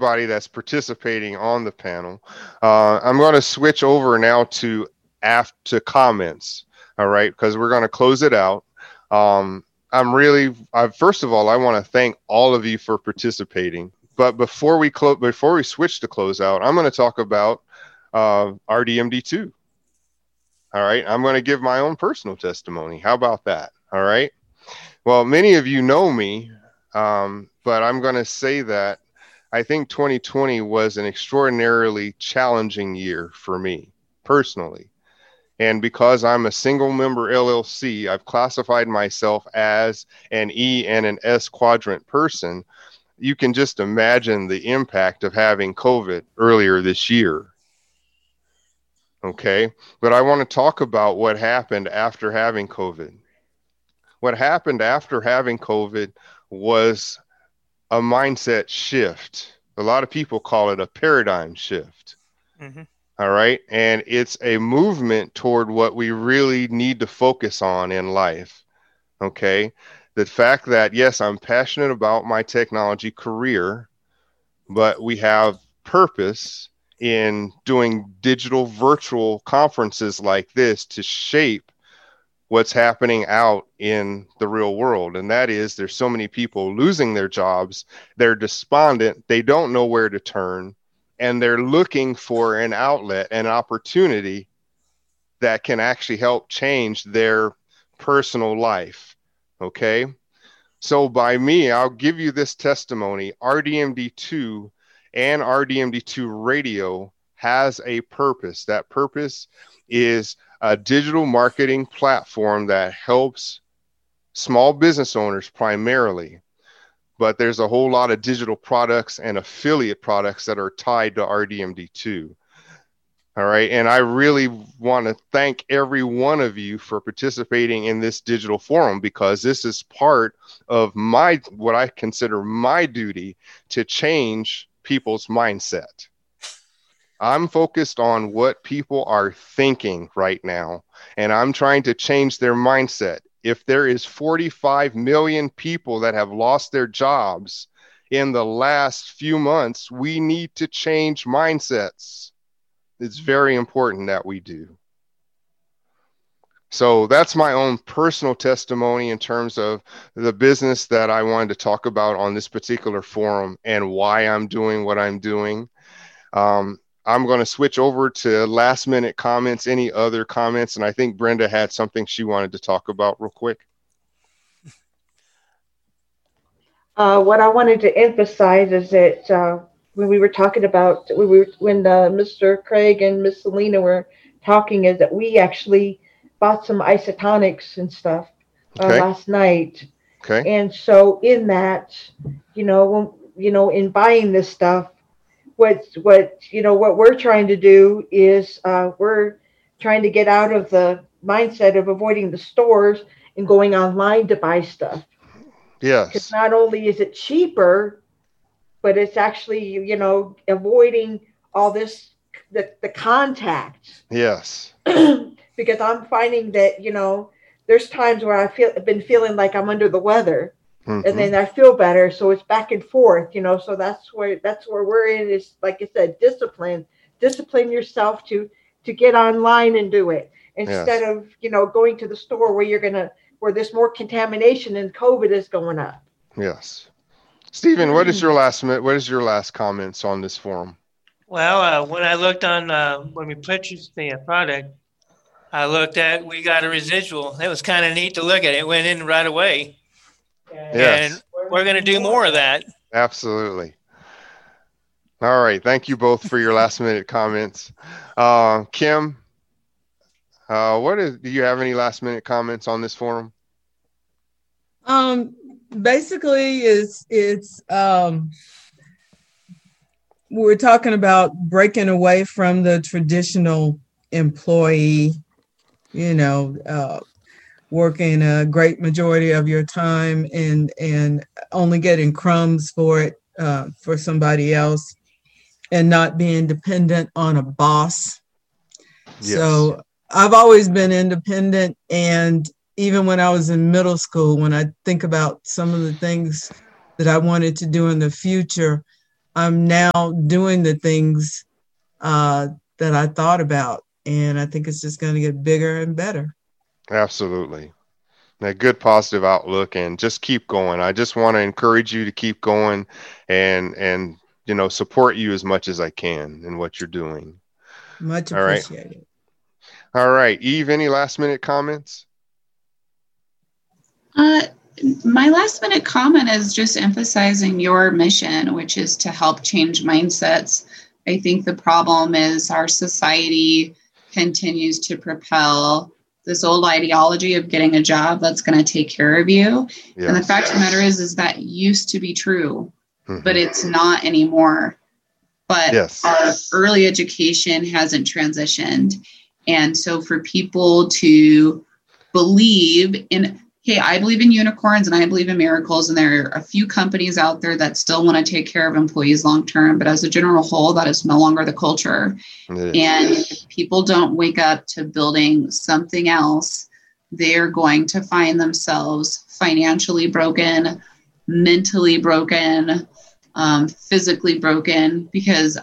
everybody that's participating on the panel. I'm going to switch over now to comments. All right, because we're going to close it out. First of all, I want to thank all of you for participating. But before we switch to close out, I'm going to talk about RDMD2. All right, I'm going to give my own personal testimony. How about that? All right. Well, many of you know me, but I'm going to say that I think 2020 was an extraordinarily challenging year for me personally. And because I'm a single member LLC, I've classified myself as an E and an S quadrant person. You can just imagine the impact of having COVID earlier this year. Okay, but I want to talk about what happened after having COVID. What happened after having COVID was a mindset shift. A lot of people call it a paradigm shift. Mm-hmm. All right. And it's a movement toward what we really need to focus on in life. Okay. The fact that, yes, I'm passionate about my technology career, but we have purpose in doing digital virtual conferences like this to shape what's happening out in the real world. And that is, there's so many people losing their jobs. They're despondent. They don't know where to turn. And they're looking for an outlet, an opportunity that can actually help change their personal life. Okay. So by me, I'll give you this testimony. RDMD2 and RDMD2 radio has a purpose. That purpose is a digital marketing platform that helps small business owners primarily. But there's a whole lot of digital products and affiliate products that are tied to RDMD2. All right. And I really want to thank every one of you for participating in this digital forum, because this is part of what I consider my duty to change people's mindset. I'm focused on what people are thinking right now, and I'm trying to change their mindset. If there is 45 million people that have lost their jobs in the last few months, we need to change mindsets. It's very important that we do. So that's my own personal testimony in terms of the business that I wanted to talk about on this particular forum and why I'm doing what I'm doing. I'm going to switch over to last minute comments, any other comments. And I think Brenda had something she wanted to talk about real quick. What I wanted to emphasize is that when we were talking about, when Mr. Craig and Miss Selena were talking, is that we actually bought some isotonics and stuff last night. Okay. And so in that, in buying this stuff, what we're trying to do is we're trying to get out of the mindset of avoiding the stores and going online to buy stuff. Yes. Because not only is it cheaper, but it's actually, avoiding all this, the contact. Yes. Because I'm finding that, there's times where I've been feeling like I'm under the weather. Mm-hmm. And then I feel better. So it's back and forth, so that's where we're in, is, like I said, discipline yourself to get online and do it instead of, going to the store where there's more contamination and COVID is going up. Yes. Stephen, what is your last comments on this forum? Well, when I looked on, when we purchased the product, we got a residual. It was kind of neat to look at. It went in right away. Yes. And we're going to do more of that. Absolutely. All right. Thank you both for your last minute comments. Kim, do you have any last minute comments on this forum? Basically it's we're talking about breaking away from the traditional employee, working a great majority of your time and only getting crumbs for it for somebody else, and not being dependent on a boss. Yes. So I've always been independent, and even when I was in middle school, when I think about some of the things that I wanted to do in the future, I'm now doing the things that I thought about. And I think it's just going to get bigger and better. Absolutely. A good positive outlook, and just keep going. I just want to encourage you to keep going and support you as much as I can in what you're doing. Much appreciated. All right. Eve, any last minute comments? My last minute comment is just emphasizing your mission, which is to help change mindsets. I think the problem is our society continues to propel this old ideology of getting a job that's going to take care of you. Yes. And the fact of the matter is that used to be true, but it's not anymore. But our early education hasn't transitioned. And so for people to believe in, hey, I believe in unicorns and I believe in miracles, and there are a few companies out there that still want to take care of employees long term, but as a general whole, that is no longer the culture. And if people don't wake up to building something else, they're going to find themselves financially broken, mentally broken, physically broken, because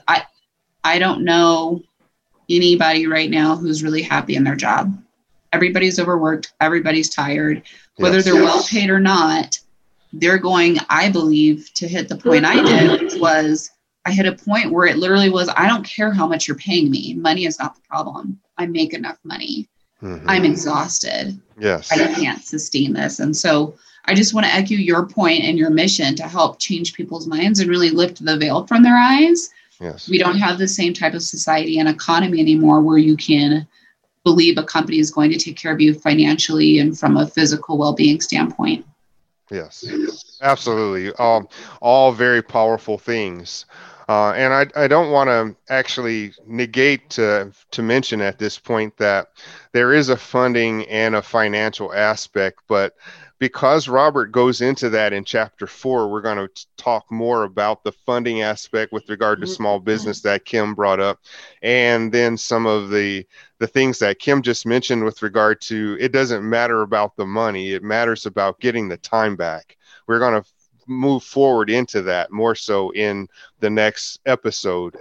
I don't know anybody right now who's really happy in their job. Everybody's overworked. Everybody's tired. Whether they're well paid or not, they're going, I believe, to hit the point I did, which was I hit a point where it literally was, I don't care how much you're paying me. Money is not the problem. I make enough money. I'm exhausted. I can't sustain this. And so I just want to echo your point and your mission to help change people's minds and really lift the veil from their eyes. We don't have the same type of society and economy anymore where you can believe a company is going to take care of you financially and from a physical well-being standpoint. Yes, absolutely. All very powerful things. And I don't want to actually negate to mention at this point that there is a funding and a financial aspect, but because Robert goes into that in chapter 4, we're going to talk more about the funding aspect with regard to small business that Kim brought up. And then some of the things that Kim just mentioned with regard to, it doesn't matter about the money. It matters about getting the time back. We're going to move forward into that more so in the next episode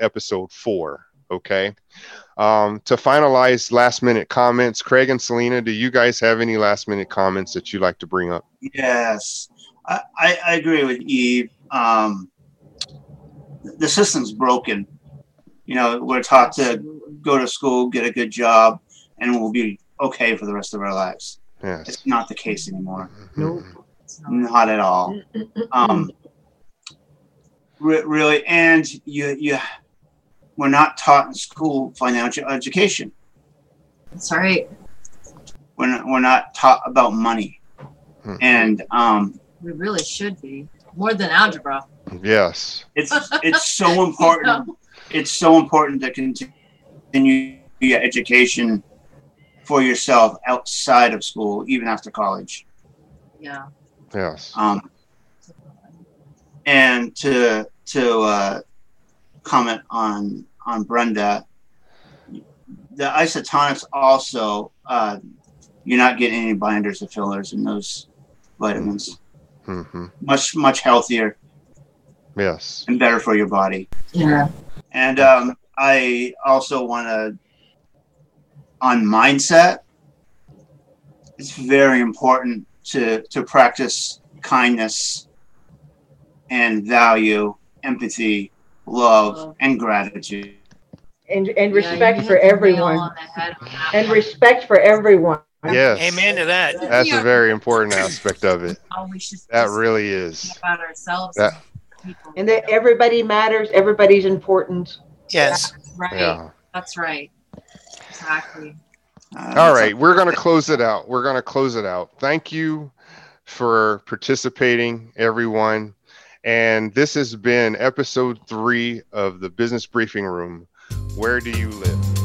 4. Okay. To finalize last minute comments, Craig and Selena, do you guys have any last minute comments that you'd like to bring up? Yes, I agree with Eve. The system's broken. We're taught to go to school, get a good job, and we'll be okay for the rest of our lives. It's not the case anymore. Nope. Not at all. Really, and we're not taught in school financial education. That's right. We're not taught about money, and we really should be more than algebra. Yes, it's so important. It's so important to continue your education for yourself outside of school, even after college. Yeah. Yes. And to comment on Brenda, the isotonics also, you're not getting any binders or fillers in those vitamins. Much healthier. Yes. And better for your body. Yeah. And I also want to, on mindset, it's very important to practice kindness and value, empathy, love, and gratitude. And respect for everyone. And respect for everyone. Yes. Amen to that. That's a very important aspect of it. That really is. About ourselves. And that everybody matters. Everybody's important. Yes. That's right. Yeah. That's right. Exactly. All right. We're going to close it out. Thank you for participating, everyone. And this has been episode 3 of the Business Briefing Room. Where do you live?